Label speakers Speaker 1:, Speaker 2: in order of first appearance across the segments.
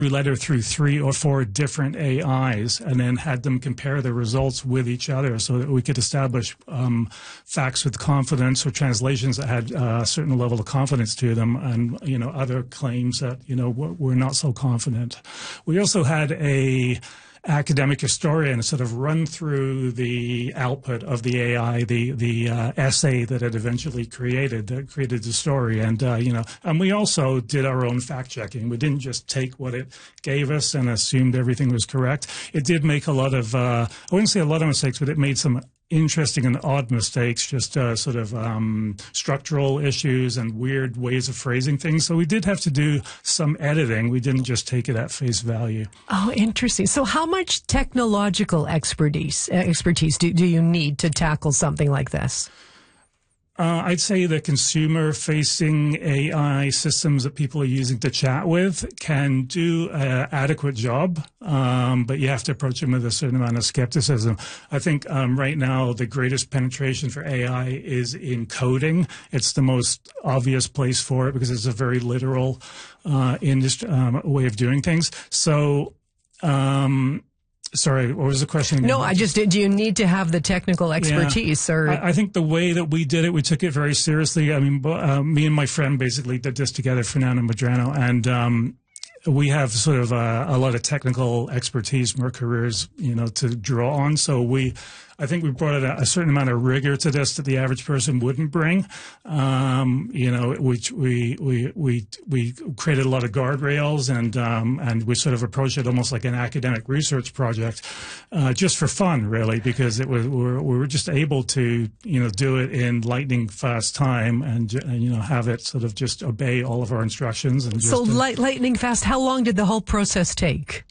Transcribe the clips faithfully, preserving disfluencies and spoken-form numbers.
Speaker 1: letter through three or four different A Is and then had them compare the results with each other so that we could establish um, facts with confidence or translations that had uh, a certain level of confidence to them, and, you know, other claims that, you know, were, were not so confident. We also had a academic historian sort of run through the output of the A I, the the uh, essay that it eventually created, that created the story, and uh, you know, and we also did our own fact checking. We didn't just take what it gave us and assumed everything was correct. It did make a lot of, uh, I wouldn't say a lot of mistakes, but it made some interesting and odd mistakes, just uh, sort of um, structural issues and weird ways of phrasing things. So we did have to do some editing. We didn't just take it at face value.
Speaker 2: Oh, interesting. So how much technological expertise expertise do, do you need to tackle something like this?
Speaker 1: Uh, I'd say the consumer-facing A I systems that people are using to chat with can do an adequate job, um, but you have to approach them with a certain amount of skepticism. I think um, right now the greatest penetration for A I is in coding. It's the most obvious place for it because it's a very literal uh, industry, um, way of doing things. So... Um, Sorry, what was the question again?
Speaker 2: No, I just, do you need to have the technical expertise?
Speaker 1: Yeah.
Speaker 2: or
Speaker 1: I, I think the way that we did it, we took it very seriously. I mean, uh, me and my friend basically did this together, Fernando Medrano, and um, we have sort of a, a lot of technical expertise from our careers, you know, to draw on. So we, I think we brought a, a certain amount of rigor to this that the average person wouldn't bring. Um, you know, which we we we we created a lot of guardrails, and um, and we sort of approached it almost like an academic research project, uh, just for fun, really, because it was we were, we were just able to, you know, do it in lightning fast time, and, and you know, have it sort of just obey all of our instructions. And just,
Speaker 2: so light, lightning fast. How long did the whole process take?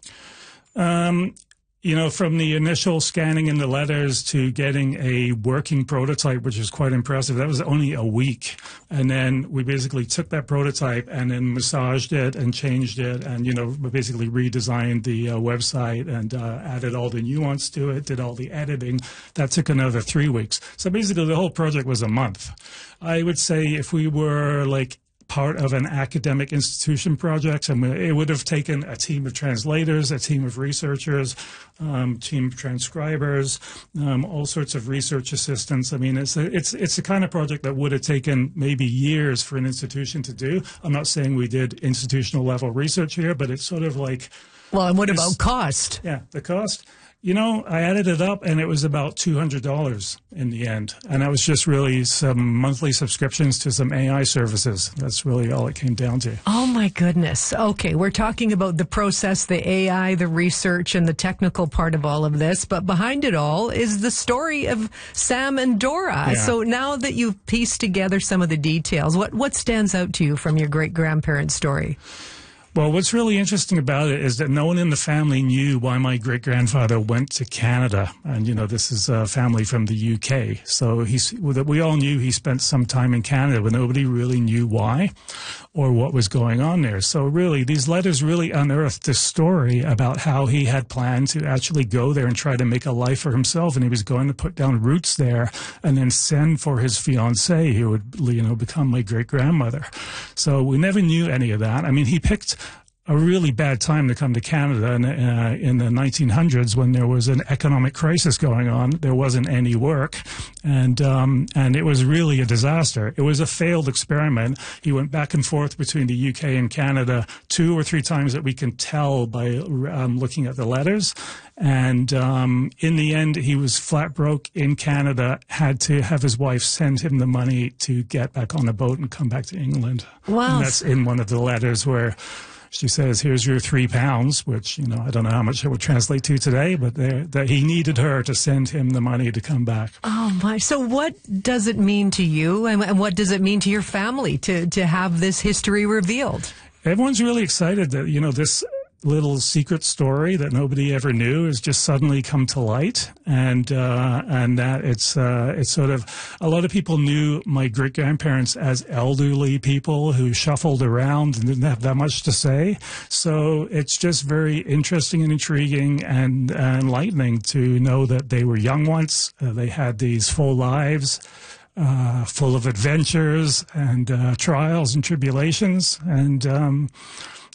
Speaker 1: Um, You know, from the initial scanning in the letters to getting a working prototype, which is quite impressive, that was only a week. And then we basically took that prototype and then massaged it and changed it and, you know, basically redesigned the uh, website and uh, added all the nuance to it, did all the editing. That took another three weeks. So basically the whole project was a month. I would say if we were like part of an academic institution project, and it would have taken a team of translators, a team of researchers, um, team of transcribers, um, all sorts of research assistants. I mean, it's a, it's it's the kind of project that would have taken maybe years for an institution to do. I'm not saying we did institutional level research here, but it's sort of like...
Speaker 2: Well, and what about cost?
Speaker 1: Yeah, the cost. You know, I added it up, and it was about two hundred dollars in the end. And that was just really some monthly subscriptions to some A I services. That's really all it came down to.
Speaker 2: Oh, my goodness. Okay, we're talking about the process, the A I, the research, and the technical part of all of this. But behind it all is the story of Sam and Dora.
Speaker 1: Yeah.
Speaker 2: So now that you've pieced together some of the details, what, what stands out to you from your great-grandparents' story?
Speaker 1: Well, what's really interesting about it is that no one in the family knew why my great-grandfather went to Canada. And, you know, this is a family from the U K. So he's, we all knew he spent some time in Canada, but nobody really knew why or what was going on there. So really, these letters really unearthed this story about how he had planned to actually go there and try to make a life for himself. And he was going to put down roots there and then send for his fiancée, who would, you know, become my great-grandmother. So we never knew any of that. I mean, he picked a really bad time to come to Canada in, uh, in the nineteen hundreds when there was an economic crisis going on. There wasn't any work, and um, and it was really a disaster. It was a failed experiment. He went back and forth between the U K and Canada two or three times that we can tell by um, looking at the letters. And um, in the end, he was flat broke in Canada, had to have his wife send him the money to get back on a boat and come back to England.
Speaker 2: Wow.
Speaker 1: And that's in one of the letters where she says, here's your three pounds, which, you know, I don't know how much it would translate to today, but that he needed her to send him the money to come back.
Speaker 2: Oh, my. So what does it mean to you, and, and what does it mean to your family to, to have this history revealed? Everyone's really excited that, you know, this little secret story that nobody ever knew has just suddenly come to light, and uh, and that it's uh, it's sort of, a lot of people knew my great grandparents as elderly people who shuffled around and didn't have that much to say. So it's just very interesting and intriguing and, and enlightening to know that they were young once. Uh, they had these full lives. Uh, full of adventures and uh, trials and tribulations, and um,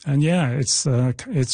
Speaker 1: and yeah, it's uh, it's